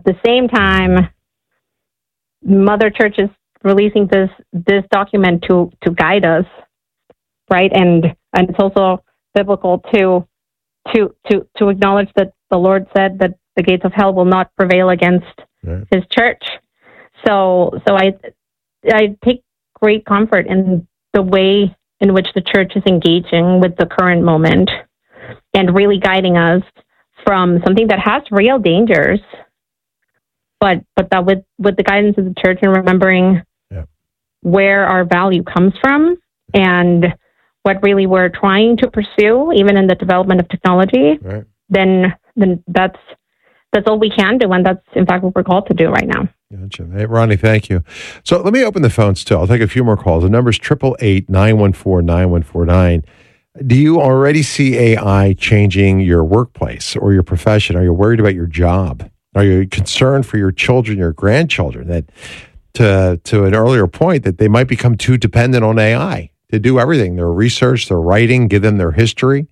the same time, Mother Church is releasing this document to guide us, right? And it's also biblical to acknowledge that the Lord said that the gates of hell will not prevail against His church. So I take great comfort in the way in which the church is engaging with the current moment and really guiding us from something that has real dangers, but that with the guidance of the church and remembering where our value comes from and what really we're trying to pursue, even in the development of technology, then that's all we can do, and that's in fact what we're called to do right now. Gotcha. Hey, Ronnie, thank you. So let me open the phones too. I'll take a few more calls. The number's 888-914-9149. Do you already see AI changing your workplace or your profession? Are you worried about your job? Are you concerned for your children, your grandchildren, that to an earlier point, that they might become too dependent on AI to do everything, their research, their writing, give them their history?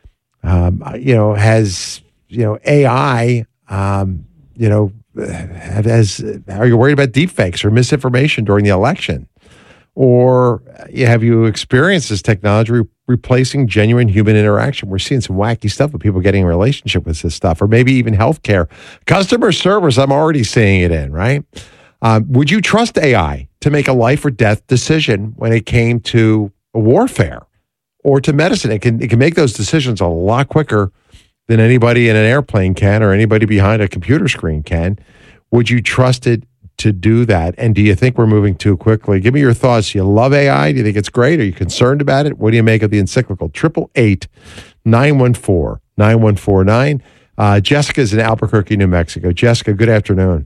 Has AI, are you worried about deepfakes or misinformation during the election? Or have you experienced this technology replacing genuine human interaction? We're seeing some wacky stuff with people getting in a relationship with this stuff, or maybe even healthcare. Customer service, I'm already seeing it in, right? Would you trust AI to make a life or death decision when it came to warfare or to medicine? It can make those decisions a lot quicker than anybody in an airplane can or anybody behind a computer screen can. Would you trust it to do that? And do you think we're moving too quickly? Give me your thoughts. You love AI? Do you think it's great? Are you concerned about it? What do you make of the encyclical? 888-914-9149. Jessica's in Albuquerque, New Mexico. Jessica, good afternoon.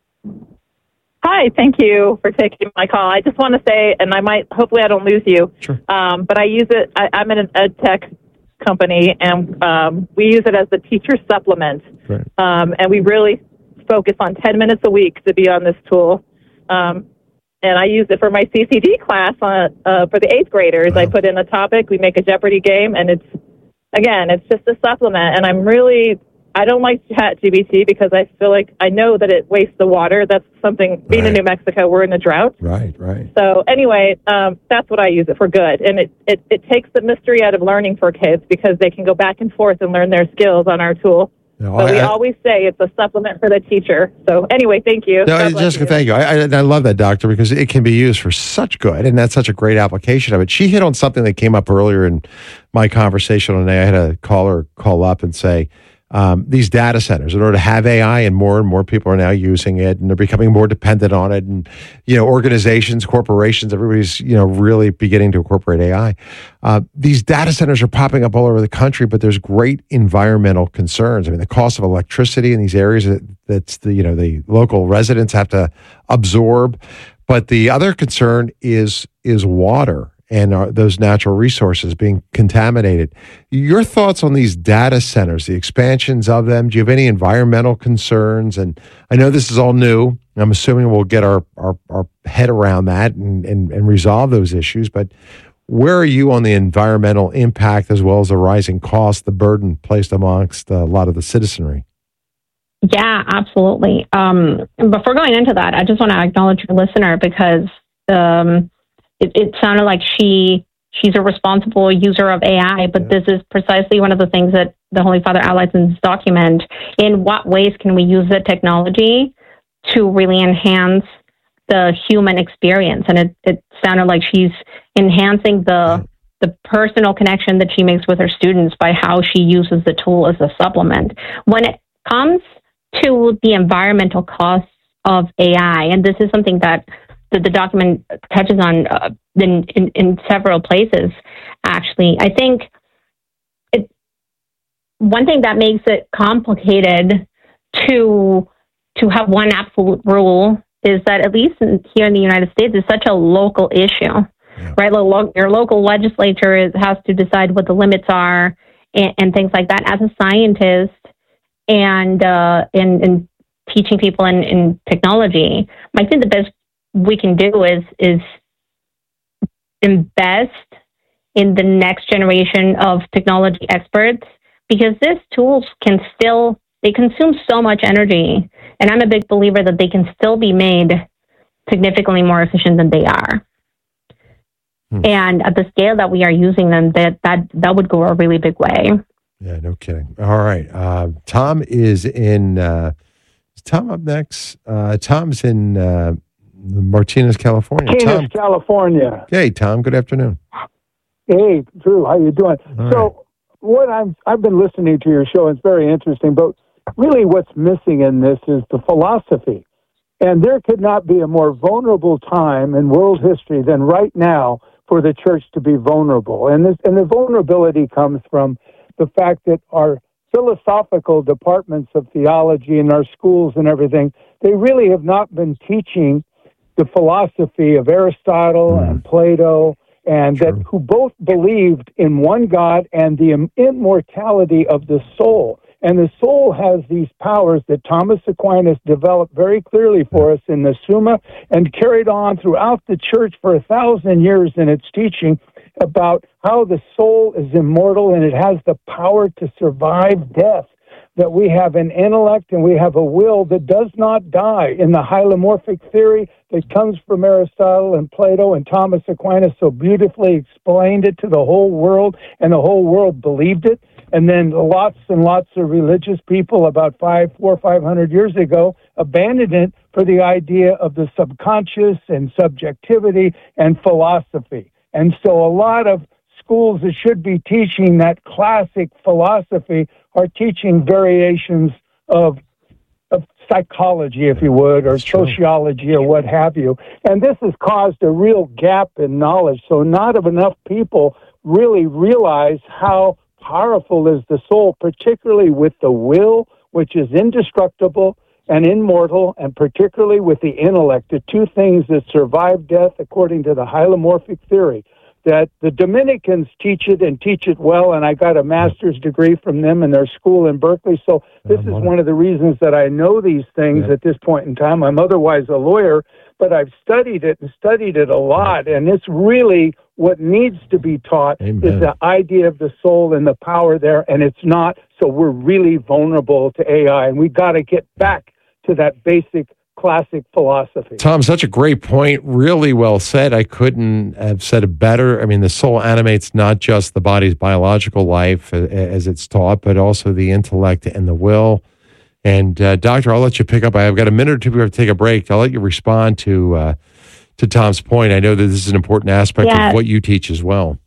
Hi, thank you for taking my call. I just want to say, and hopefully I don't lose you, sure. But I use it, I'm in an ed tech company, and we use it as the teacher supplement. Right. And we really focus on 10 minutes a week to be on this tool. And I use it for my CCD class for the 8th graders. Wow. I put in a topic, we make a Jeopardy game, and it's just a supplement. And I don't like ChatGPT because I feel like I know that it wastes the water. That's something, being in New Mexico, we're in a drought. Right. So anyway, that's what I use it for good. And it takes the mystery out of learning for kids because they can go back and forth and learn their skills on our tool. But we always say it's a supplement for the teacher. So anyway, thank you. No, Jessica, thank you. I love that, Doctor, because it can be used for such good, and that's such a great application of it. She hit on something that came up earlier in my conversation today. I had a caller call up and say, these data centers, in order to have AI, and more people are now using it, and they're becoming more dependent on it. And, organizations, corporations, everybody's, really beginning to incorporate AI. These data centers are popping up all over the country, but there's great environmental concerns. I mean, the cost of electricity in these areas that's the local residents have to absorb. But the other concern is water and those natural resources being contaminated. Your thoughts on these data centers, the expansions of them? Do you have any environmental concerns? And I know this is all new. I'm assuming we'll get our head around that and resolve those issues. But where are you on the environmental impact as well as the rising cost, the burden placed amongst a lot of the citizenry? Yeah, absolutely. Before going into that, I just want to acknowledge your listener because it sounded like she's a responsible user of AI, but this is precisely one of the things that the Holy Father outlines in this document. In what ways can we use the technology to really enhance the human experience? And it sounded like she's enhancing the personal connection that she makes with her students by how she uses the tool as a supplement. When it comes to the environmental costs of AI, and this is something that the document touches on in several places, actually. I think one thing that makes it complicated to have one absolute rule is that, at least here in the United States, it's such a local issue, right? Your local legislature has to decide what the limits are and things like that. As a scientist and teaching people in technology, I think the best we can do is invest in the next generation of technology experts, because these tools can still they consume so much energy. And I'm a big believer that they can still be made significantly more efficient than they are. And at the scale that we are using them, that would go a really big way. Yeah, no kidding. All right. Tom is in, is Tom up next? Tom's in Martinez, California. Martinez, California. Hey, Tom, good afternoon. Hey, Drew, how you doing? What I've been listening to your show, it's very interesting, but really what's missing in this is the philosophy. And there could not be a more vulnerable time in world history than right now for the church to be vulnerable. And the vulnerability comes from the fact that our philosophical departments of theology in our schools and everything, they really have not been teaching the philosophy of Aristotle and Plato, and that who both believed in one God and the immortality of the soul. And the soul has these powers that Thomas Aquinas developed very clearly for us in the Summa and carried on throughout the church for 1,000 years in its teaching about how the soul is immortal and it has the power to survive death, that we have an intellect and we have a will that does not die. In the hylomorphic theory that comes from Aristotle and Plato, and Thomas Aquinas so beautifully explained it to the whole world, and the whole world believed it. And then lots and lots of religious people about 400 or 500 years ago abandoned it for the idea of the subconscious and subjectivity and philosophy. And so a lot of schools that should be teaching that classic philosophy are teaching variations of psychology, if you would, or sociology or what have you. And this has caused a real gap in knowledge. So not enough people really realize how powerful is the soul, particularly with the will, which is indestructible and immortal, and particularly with the intellect, the two things that survive death according to the hylomorphic theory. That the Dominicans teach it and teach it well, and I got a master's degree from them in their school in Berkeley. So this is one of the reasons that I know these things at this point in time. I'm otherwise a lawyer, but I've studied it a lot, and it's really what needs to be taught is the idea of the soul and the power there, and it's not. So we're really vulnerable to AI, and we got to get back to that basic classic philosophy. Tom, such a great point. Really well said. I couldn't have said it better. I mean, the soul animates not just the body's biological life as it's taught, but also the intellect and the will. And Doctor, I'll let you pick up. I've got a minute or two before we have to take a break. I'll let you respond to Tom's point. I know that this is an important aspect of what you teach as well.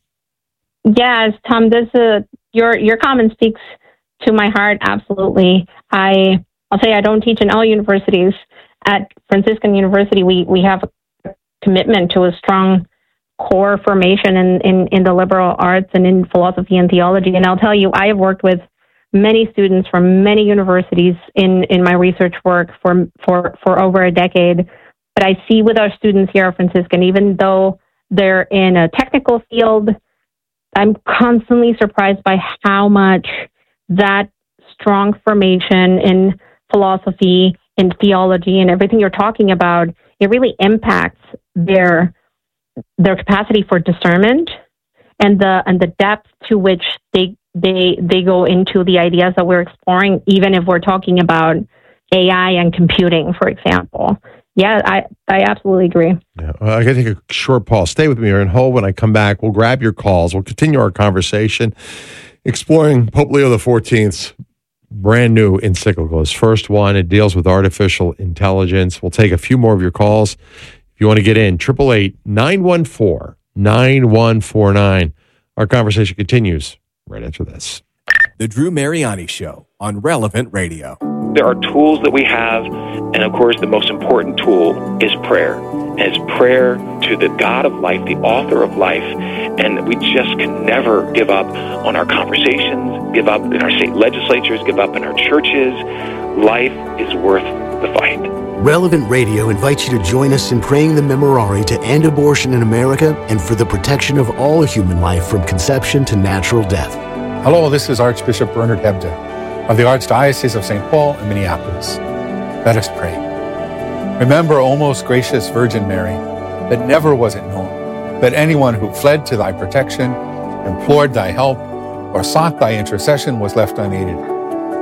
Yes, Tom, your comment speaks to my heart. Absolutely. I'll say I don't teach in all universities. At Franciscan University, we have a commitment to a strong core formation in the liberal arts and in philosophy and theology. And I'll tell you, I have worked with many students from many universities in my research work for over a decade. But I see with our students here at Franciscan, even though they're in a technical field, I'm constantly surprised by how much that strong formation in philosophy, in theology, and everything you're talking about, it really impacts their capacity for discernment and the depth to which they go into the ideas that we're exploring, even if we're talking about AI and computing, for example. Yeah, I absolutely agree. Yeah, I got to take a short pause. Stay with me or in hold. When I come back, we'll grab your calls. We'll continue our conversation exploring Pope Leo XIV's brand new encyclical. His first one, it deals with artificial intelligence. We'll take a few more of your calls. If you want to get in, 888-914-9149. Our conversation continues right after this. The Drew Mariani Show on Relevant Radio. There are tools that we have, and of course the most important tool is prayer. And it's prayer to the God of life, the author of life, and we just can never give up on our conversations, give up in our state legislatures, give up in our churches. Life is worth the fight. Relevant Radio invites you to join us in praying the Memorare to end abortion in America and for the protection of all human life from conception to natural death. Hello, this is Archbishop Bernard Hebda of the Archdiocese of St. Paul and Minneapolis. Let us pray. Remember, O most gracious Virgin Mary, that never was it known that anyone who fled to thy protection, implored thy help, or sought thy intercession was left unaided.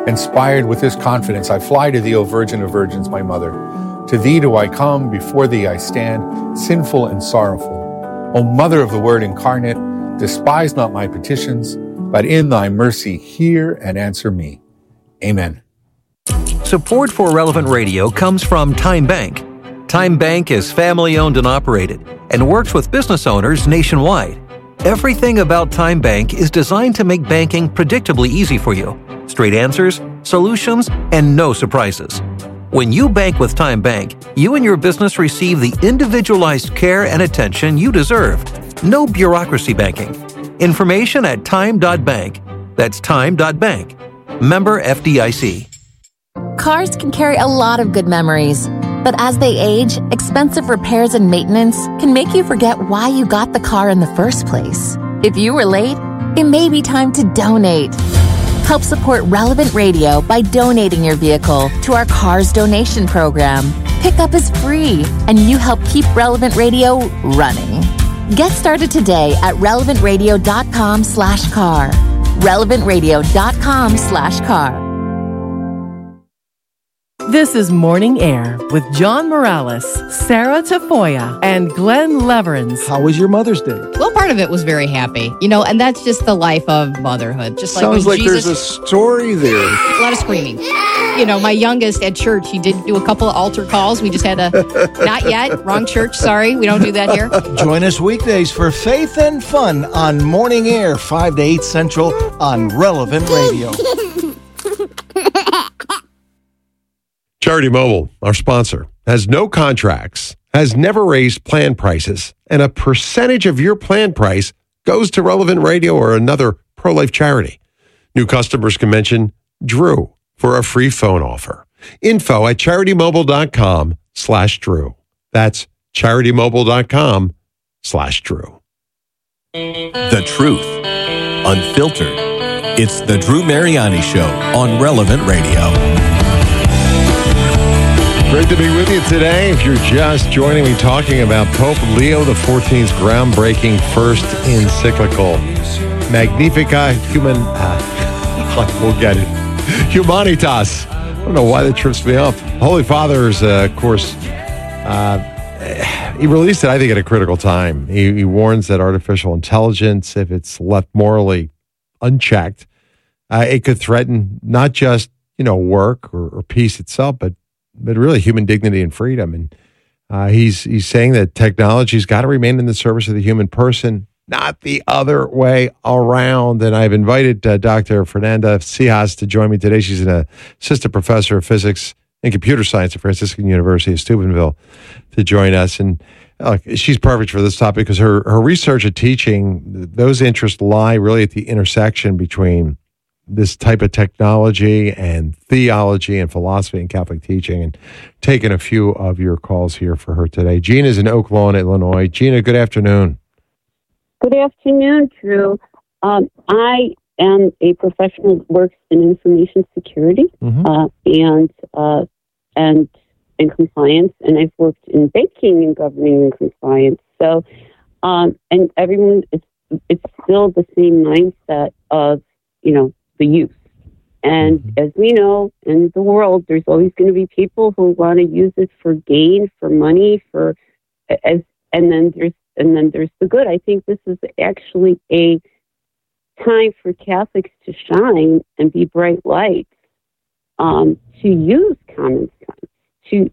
Inspired with this confidence, I fly to thee, O Virgin of Virgins, my mother. To thee do I come, before thee I stand, sinful and sorrowful. O Mother of the Word incarnate, despise not my petitions, but in thy mercy hear and answer me. Amen. Support for Relevant Radio comes from Time Bank. Time Bank is family-owned and operated and works with business owners nationwide. Everything about Time Bank is designed to make banking predictably easy for you. Straight answers, solutions, and no surprises. When you bank with Time Bank, you and your business receive the individualized care and attention you deserve. No bureaucracy banking. Information at time.bank. That's time.bank. Member FDIC. Cars can carry a lot of good memories, but as they age, expensive repairs and maintenance can make you forget why you got the car in the first place. If you were late, it may be time to donate. Help support Relevant Radio by donating your vehicle to our Cars Donation Program. Pickup is free, and you help keep Relevant Radio running. Get started today at relevantradio.com/car. relevantradio.com/car. This is Morning Air with John Morales, Sarah Tafoya, and Glenn Leverins. How was your Mother's Day? Well, part of it was very happy, and that's just the life of motherhood. Just sounds like Jesus, there's a story there. A lot of screaming. My youngest at church, he did do a couple of altar calls. We just had not yet, wrong church, sorry, we don't do that here. Join us weekdays for Faith and Fun on Morning Air, 5 to 8 Central on Relevant Radio. Charity Mobile, our sponsor, has no contracts, has never raised plan prices, and a percentage of your plan price goes to Relevant Radio or another pro-life charity. New customers can mention Drew for a free phone offer. Info at CharityMobile.com/Drew. That's CharityMobile.com/Drew. The truth, unfiltered. It's the Drew Mariani Show on Relevant Radio. Great to be with you today. If you're just joining me, talking about Pope Leo XIV's groundbreaking first encyclical, Magnificat we'll get it. Humanitas. I don't know why that trips me up. Holy Father's, of course, he released it, I think, at a critical time. He warns that artificial intelligence, if it's left morally unchecked, it could threaten not just, work or peace itself, but really human dignity and freedom. And he's saying that technology's got to remain in the service of the human person, not the other way around. And I've invited Dr. Fernanda Cijas to join me today. She's an assistant professor of physics and computer science at Franciscan University of Steubenville to join us. And she's perfect for this topic because her research and teaching, those interests lie really at the intersection between this type of technology and theology and philosophy and Catholic teaching, and taking a few of your calls here for her today. Gina's in Oak Lawn, Illinois. Gina, good afternoon. Good afternoon, Drew. I am a professional that works in information security and compliance, and I've worked in banking and governing and compliance. So, and everyone, it's still the same mindset of, the youth. And as we know, in the world, there's always going to be people who want to use it for gain, for money, and then there's the good. I think this is actually a time for Catholics to shine and be bright lights, to use common sense,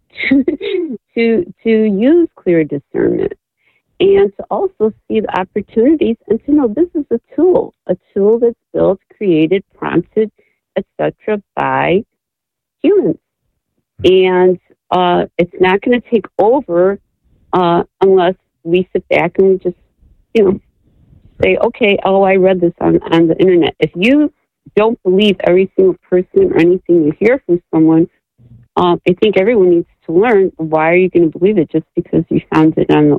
to use clear discernment, and to also see the opportunities and to know this is a tool that's built, created, prompted, etc. by humans. And it's not going to take over unless we sit back and we just, say, okay, I read this on the internet. If you don't believe every single person or anything you hear from someone, I think everyone needs to learn, why are you going to believe it just because you found it on the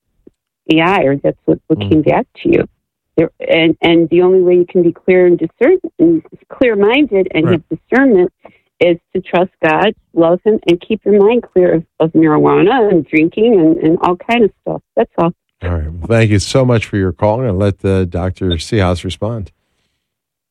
AI or that's what came back to you? And the only way you can be clear and clear-minded and have discernment is to trust God, love Him, and keep your mind clear of marijuana and drinking and all kind of stuff. That's all. All right. Well, thank you so much for your call, and let Dr. Cijas respond.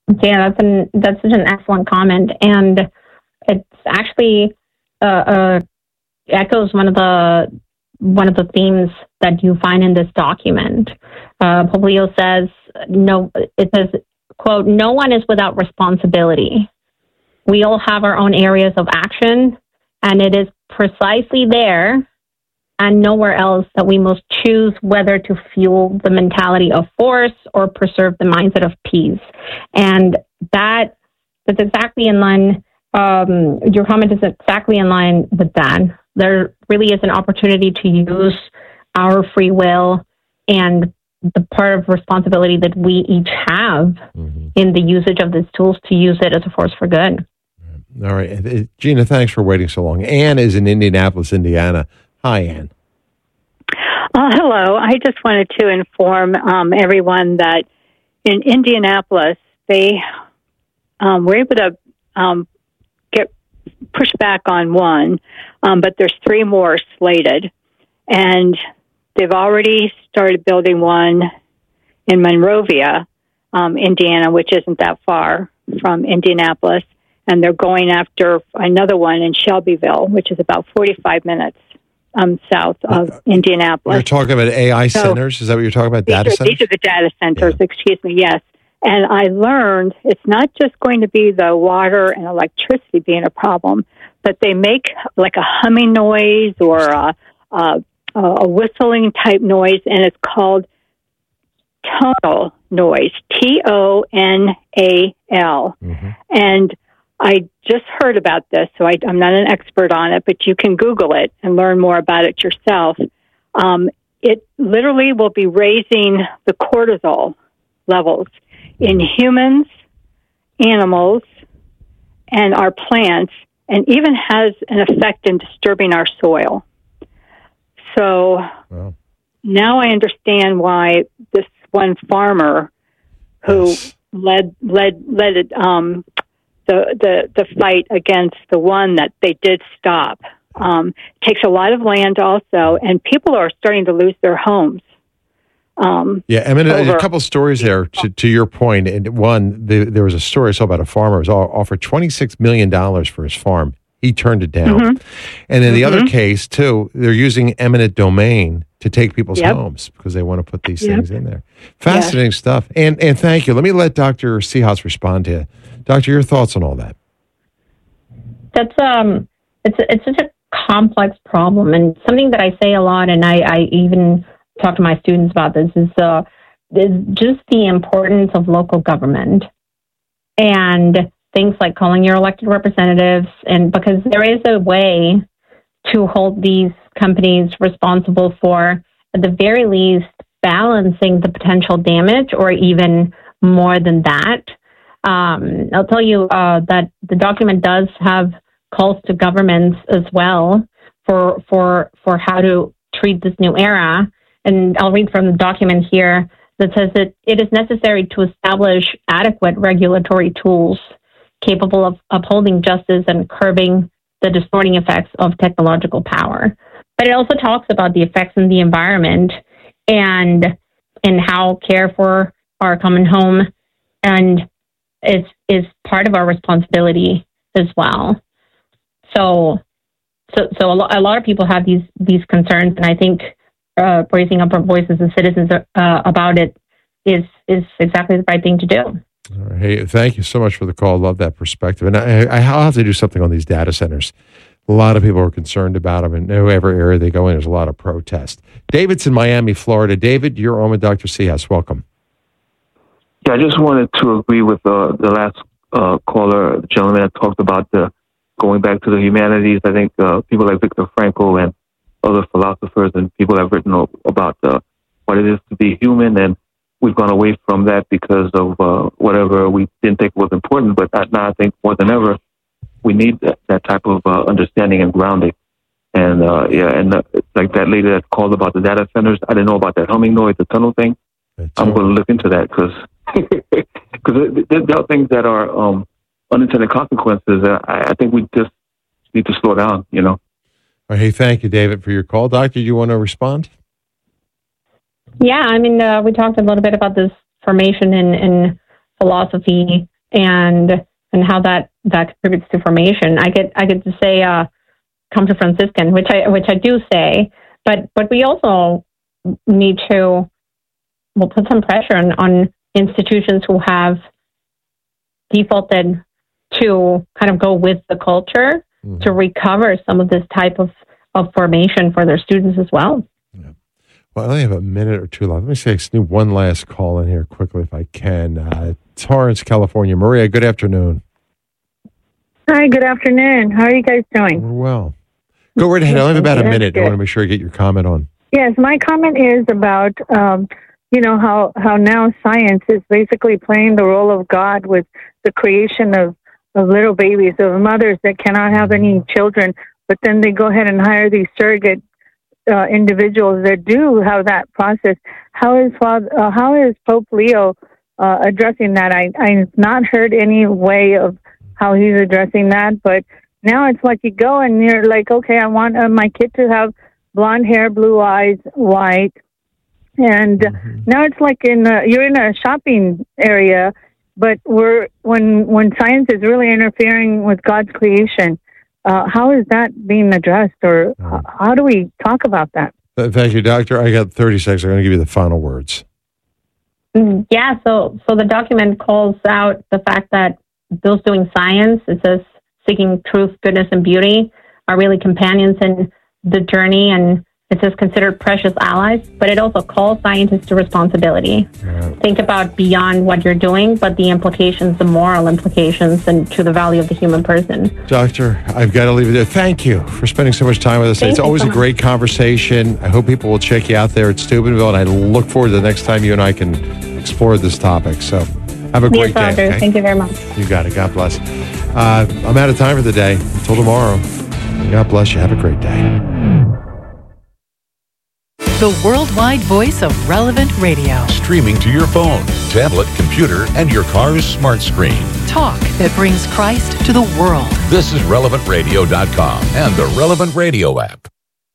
Yeah, that's such an excellent comment, and it's actually echoes one of the themes that you find in this document. Pope Leo says, it says, quote, "No one is without responsibility. We all have our own areas of action, and it is precisely there and nowhere else that we must choose whether to fuel the mentality of force or preserve the mindset of peace." And that's exactly in line. Your comment is exactly in line with that. There really is an opportunity to use our free will and the part of responsibility that we each have in the usage of these tools to use it as a force for good. All right. Gina, thanks for waiting so long. Ann is in Indianapolis, Indiana. Hi, Ann. Hello. I just wanted to inform everyone that in Indianapolis, they were able to get pushed back on one, but there's 3 more slated. And they've already started building one in Monrovia, Indiana, which isn't that far from Indianapolis. And they're going after another one in Shelbyville, which is about 45 minutes south of Indianapolis. You're talking about AI centers? Is that what you're talking about, data centers? These are the data centers, excuse me, yes. And I learned it's not just going to be the water and electricity being a problem, but they make like a humming noise or a whistling type noise, and it's called tonal noise, TONAL. And I just heard about this, so I'm not an expert on it, but you can Google it and learn more about it yourself. It literally will be raising the cortisol levels in humans, animals, and our plants, and even has an effect in disturbing our soil. So now I understand why this one farmer who led the fight against the one that they did stop takes a lot of land also, and people are starting to lose their homes. I mean, a couple stories there to your point. And one, there was a story I saw about a farmer who was offered $26 million for his farm. He turned it down. And in the other case, too, they're using eminent domain to take people's homes because they want to put these things in there. Fascinating stuff. And thank you. Let me let Dr. Seehaus respond to you. Doctor, your thoughts on all that? That's it's such a complex problem, and something that I say a lot, and I even talk to my students about this, is just the importance of local government and things like calling your elected representatives, and because there is a way to hold these companies responsible for, at the very least, balancing the potential damage, or even more than that. I'll tell you that the document does have calls to governments as well for how to treat this new era. And I'll read from the document here that says that it is necessary to establish adequate regulatory tools capable of upholding justice and curbing the distorting effects of technological power. But it also talks about the effects in the environment and how care for our common home and is part of our responsibility as well. So a lot of people have these concerns, and I think raising up our voices as citizens about it is exactly the right thing to do. All right. Hey, thank you so much for the call. Love that perspective. And I'll have to do something on these data centers. A lot of people are concerned about them, and whatever area they go in, there's a lot of protest. David's in Miami, Florida. David, you're on with Dr. Seehaus. Welcome. Yeah, I just wanted to agree with the last caller, the gentleman that talked about going back to the humanities. I think people like Viktor Frankl and other philosophers and people have written about what it is to be human, and we've gone away from that because of whatever we didn't think was important, but now I think more than ever, we need that type of understanding and grounding. And like that lady that called about the data centers, I didn't know about that humming noise, the tunnel thing. I'm going to look into that because there are things that are unintended consequences. I think we just need to slow down, you know. All right, hey, thank you, David, for your call. Doctor, you want to respond? Yeah, I mean, we talked a little bit about this formation in philosophy and how that contributes to formation. I get to say come to Franciscan, which I do say, but we also need to put some pressure on institutions who have defaulted to kind of go with the culture to recover some of this type of formation for their students as well. Yeah. Well, I only have a minute or two left. Let me sneak one last call in here quickly if I can. Torrance, California. Maria, good afternoon. Hi, good afternoon. How are you guys doing? We're well. Go right ahead. I only have about a minute. Good. I want to make sure I get your comment on. Yes, my comment is about, how now science is basically playing the role of God with the creation of little babies, of mothers that cannot have any children, but then they go ahead and hire these surrogate individuals that do have that process. How is Pope Leo addressing that? I've not heard any way of how he's addressing that, but now it's like you go and you're like, okay, I want my kid to have blonde hair, blue eyes, white, and now it's like you're in a shopping area, but when science is really interfering with God's creation, how is that being addressed, or how do we talk about that? Thank you, Doctor. I got 30 seconds. I'm going to give you the final words. Yeah, so the document calls out the fact that those doing science, it says seeking truth, goodness, and beauty, are really companions in the journey, and it says considered precious allies, but it also calls scientists to responsibility. Yeah. Think about beyond what you're doing, but the implications, the moral implications, and to the value of the human person. Doctor, I've got to leave it there. Thank you for spending so much time with us. It's always a great conversation. I hope people will check you out there at Steubenville, and I look forward to the next time you and I can explore this topic. So have a great day. Okay? Thank you very much. You got it. God bless. I'm out of time for the day. Until tomorrow. God bless you. Have a great day. The worldwide voice of Relevant Radio. Streaming to your phone, tablet, computer, and your car's smart screen. Talk that brings Christ to the world. This is RelevantRadio.com and the Relevant Radio app.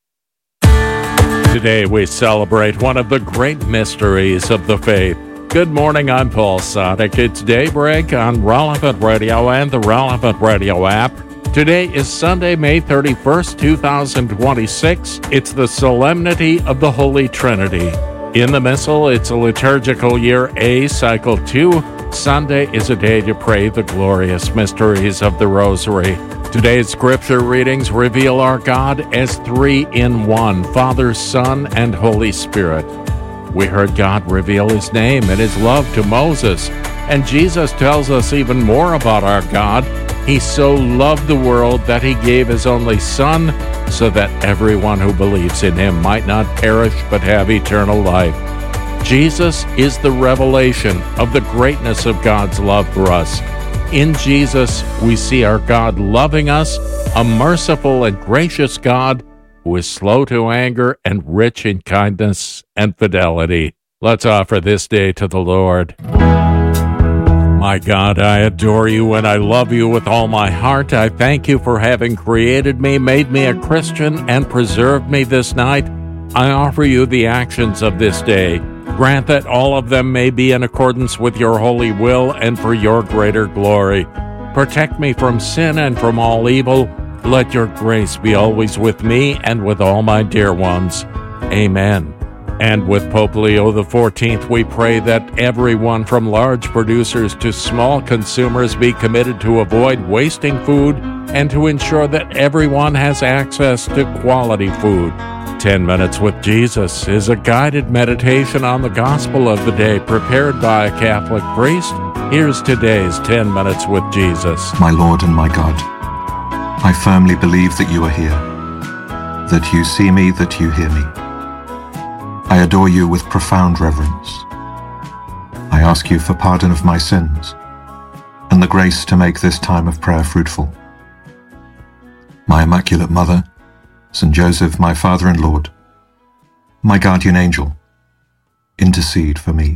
Today we celebrate one of the great mysteries of the faith. Good morning, I'm Paul Sadek. It's Daybreak on Relevant Radio and the Relevant Radio app. Today is Sunday, May 31st, 2026. It's the Solemnity of the Holy Trinity. In the Missal, it's a liturgical year A, cycle 2. Sunday is a day to pray the glorious mysteries of the Rosary. Today's scripture readings reveal our God as three in one, Father, Son, and Holy Spirit. We heard God reveal His name and His love to Moses, and Jesus tells us even more about our God. He so loved the world that He gave His only Son, so that everyone who believes in Him might not perish but have eternal life. Jesus is the revelation of the greatness of God's love for us. In Jesus, we see our God loving us, a merciful and gracious God who is slow to anger and rich in kindness and fidelity. Let's offer this day to the Lord. My God, I adore you and I love you with all my heart. I thank you for having created me, made me a Christian, and preserved me this night. I offer you the actions of this day. Grant that all of them may be in accordance with your holy will and for your greater glory. Protect me from sin and from all evil. Let your grace be always with me and with all my dear ones. Amen. And with Pope Leo XIV, we pray that everyone from large producers to small consumers be committed to avoid wasting food and to ensure that everyone has access to quality food. 10 Minutes with Jesus is a guided meditation on the gospel of the day prepared by a Catholic priest. Here's today's 10 Minutes with Jesus. My Lord and my God, I firmly believe that you are here, that you see me, that you hear me. I adore you with profound reverence. I ask you for pardon of my sins and the grace to make this time of prayer fruitful. My Immaculate Mother, St. Joseph, my Father and Lord, my guardian angel, intercede for me.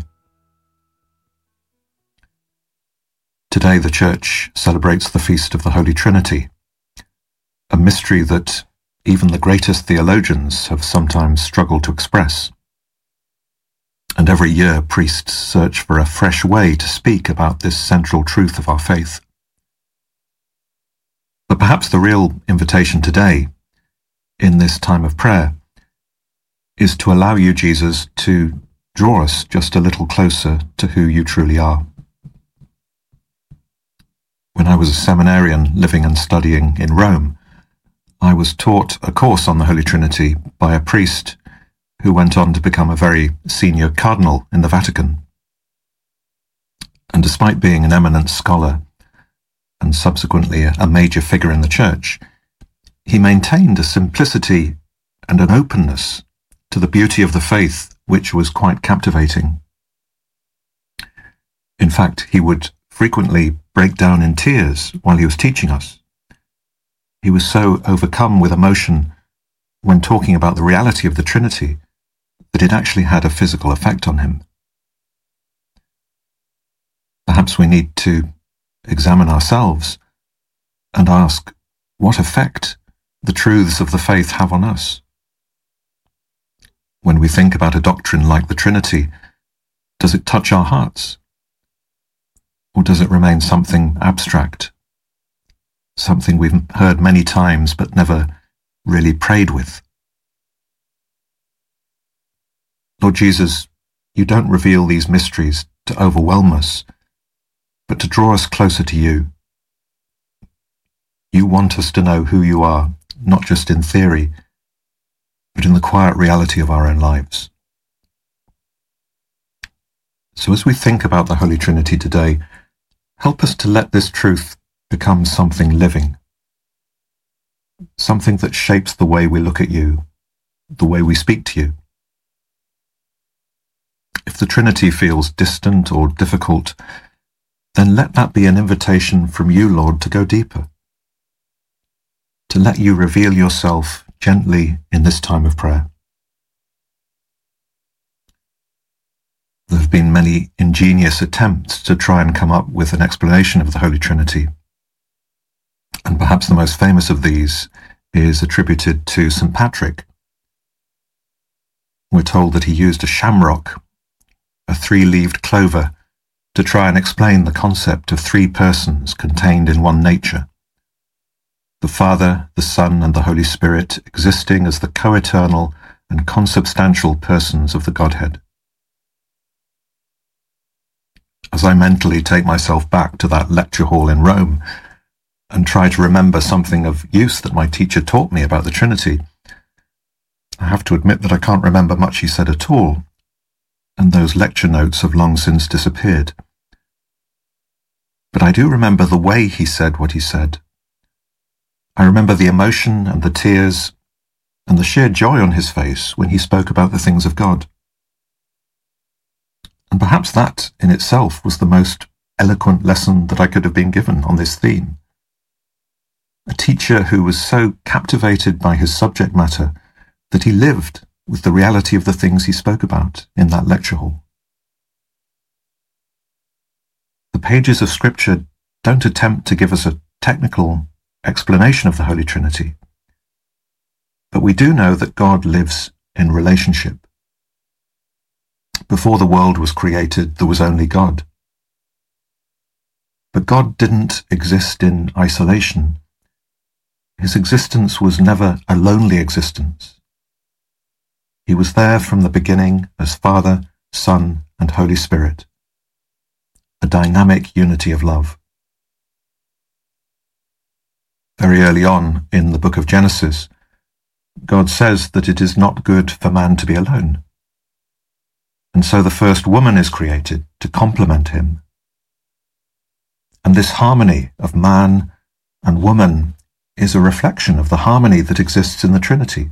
Today the Church celebrates the Feast of the Holy Trinity, a mystery that even the greatest theologians have sometimes struggled to express. And every year priests search for a fresh way to speak about this central truth of our faith. But perhaps the real invitation today, in this time of prayer, is to allow you, Jesus, to draw us just a little closer to who you truly are. When I was a seminarian living and studying in Rome, I was taught a course on the Holy Trinity by a priest who went on to become a very senior cardinal in the Vatican. And despite being an eminent scholar and subsequently a major figure in the Church, he maintained a simplicity and an openness to the beauty of the faith which was quite captivating. In fact, he would frequently break down in tears while he was teaching us. He was so overcome with emotion when talking about the reality of the Trinity that it actually had a physical effect on him. Perhaps we need to examine ourselves and ask what effect the truths of the faith have on us. When we think about a doctrine like the Trinity, does it touch our hearts? Or does it remain something abstract, something we've heard many times but never really prayed with? Lord Jesus, you don't reveal these mysteries to overwhelm us, but to draw us closer to you. You want us to know who you are, not just in theory, but in the quiet reality of our own lives. So as we think about the Holy Trinity today, help us to let this truth become something living, something that shapes the way we look at you, the way we speak to you. If the Trinity feels distant or difficult, then let that be an invitation from you, Lord, to go deeper, to let you reveal yourself gently in this time of prayer. There have been many ingenious attempts to try and come up with an explanation of the Holy Trinity, and perhaps the most famous of these is attributed to St. Patrick. We're told that he used a shamrock, a three-leaved clover, to try and explain the concept of three persons contained in one nature: the Father, the Son, and the Holy Spirit existing as the co-eternal and consubstantial persons of the Godhead. As I mentally take myself back to that lecture hall in Rome and try to remember something of use that my teacher taught me about the Trinity, I have to admit that I can't remember much he said at all, and those lecture notes have long since disappeared. But I do remember the way he said what he said. I remember the emotion and the tears and the sheer joy on his face when he spoke about the things of God. And perhaps that in itself was the most eloquent lesson that I could have been given on this theme. A teacher who was so captivated by his subject matter that he lived with the reality of the things he spoke about in that lecture hall. The pages of Scripture don't attempt to give us a technical explanation of the Holy Trinity, but we do know that God lives in relationship. Before the world was created, there was only God. But God didn't exist in isolation. His existence was never a lonely existence. He was there from the beginning as Father, Son, and Holy Spirit, a dynamic unity of love. Very early on in the book of Genesis, God says that it is not good for man to be alone. And so the first woman is created to complement him. And this harmony of man and woman is a reflection of the harmony that exists in the Trinity.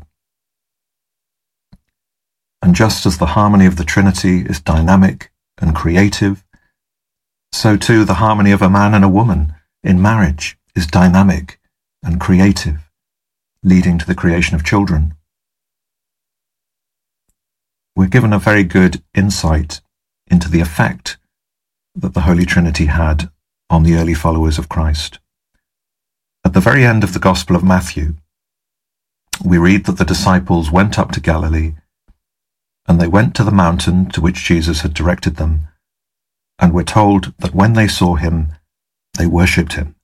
And just as the harmony of the Trinity is dynamic and creative, so too the harmony of a man and a woman in marriage is dynamic and creative, leading to the creation of children. We're given a very good insight into the effect that the Holy Trinity had on the early followers of Christ. At the very end of the Gospel of Matthew, we read that the disciples went up to Galilee, And they went to the mountain to which Jesus had directed them, and we're told that when they saw him, they worshipped him.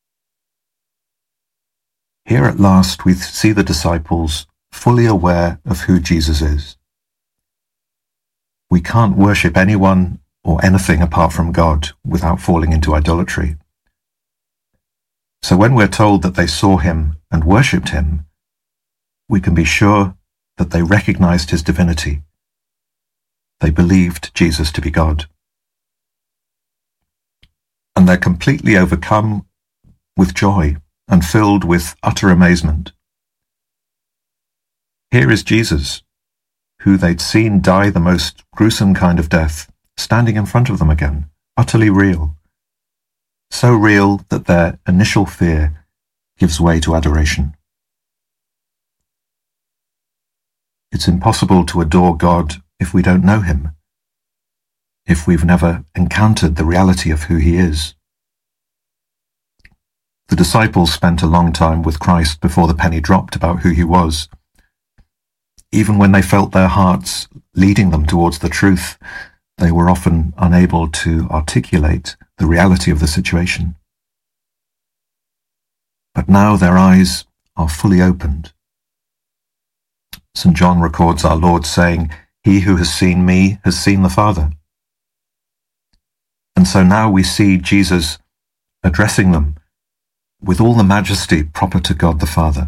Here at last we see the disciples fully aware of who Jesus is. We can't worship anyone or anything apart from God without falling into idolatry. So when we're told that they saw him and worshipped him, we can be sure that they recognized his divinity. They believed Jesus to be God. And they're completely overcome with joy and filled with utter amazement. Here is Jesus, who they'd seen die the most gruesome kind of death, standing in front of them again, utterly real. So real that their initial fear gives way to adoration. It's impossible to adore God if we don't know him, if we've never encountered the reality of who he is. The disciples spent a long time with Christ before the penny dropped about who he was. Even when they felt their hearts leading them towards the truth, they were often unable to articulate the reality of the situation. But now their eyes are fully opened. St. John records our Lord saying, "He who has seen me has seen the Father." And so now we see Jesus addressing them with all the majesty proper to God the Father.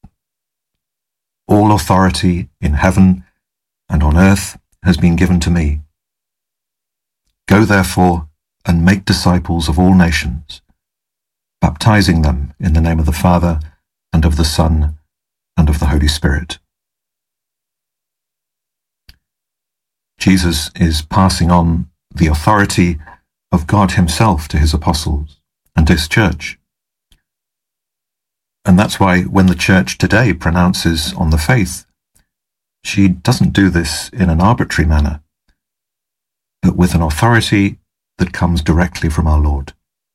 "All authority in heaven and on earth has been given to me. Go therefore and make disciples of all nations, baptizing them in the name of the Father and of the Son and of the Holy Spirit." Jesus is passing on the authority of God himself to his apostles and his church. And that's why when the church today pronounces on the faith, she doesn't do this in an arbitrary manner, but with an authority that comes directly from our Lord.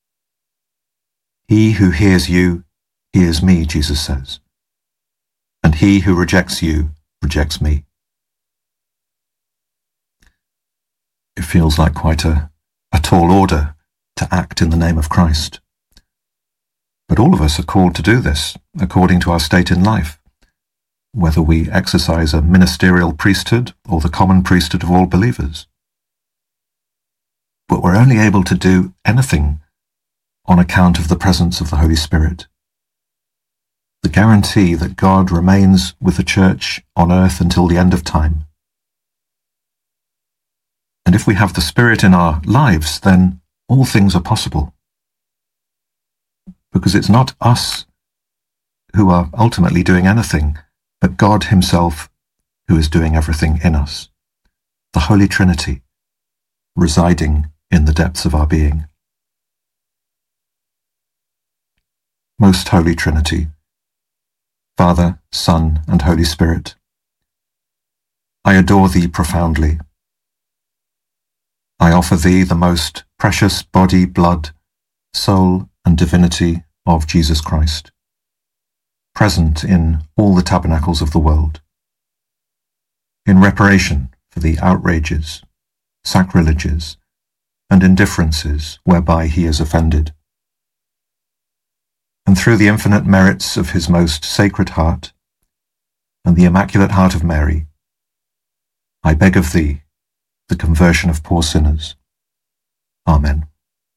"He who hears you hears me," Jesus says, "and he who rejects you rejects me." It feels like quite a tall order to act in the name of Christ. But all of us are called to do this according to our state in life, whether we exercise a ministerial priesthood or the common priesthood of all believers. But we're only able to do anything on account of the presence of the Holy Spirit. The guarantee that God remains with the church on earth until the end of time. And if we have the Spirit in our lives, then all things are possible. Because it's not us who are ultimately doing anything, but God himself who is doing everything in us. The Holy Trinity residing in the depths of our being. Most Holy Trinity, Father, Son, and Holy Spirit, I adore thee profoundly. I offer thee the most precious body, blood, soul, and divinity of Jesus Christ, present in all the tabernacles of the world, in reparation for the outrages, sacrileges, and indifferences whereby he is offended. And through the infinite merits of his most sacred heart and the Immaculate Heart of Mary, I beg of thee the conversion of poor sinners. Amen.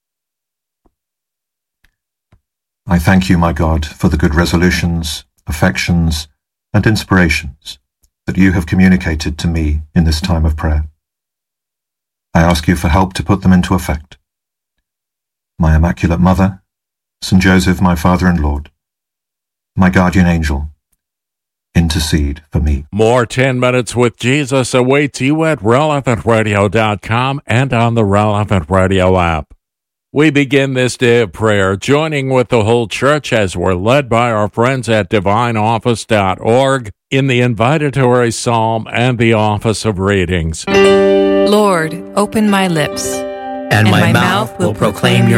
I thank you, my God, for the good resolutions, affections, and inspirations that you have communicated to me in this time of prayer. I ask you for help to put them into effect. My Immaculate Mother, St. Joseph, my Father and Lord, my guardian angel, intercede for me. More 10 Minutes with Jesus awaits you at relevantradio.com and on the Relevant Radio app. We begin this day of prayer joining with the whole church as we're led by our friends at divineoffice.org in the invitatory psalm and the office of readings. Lord, open my lips, and my mouth will proclaim your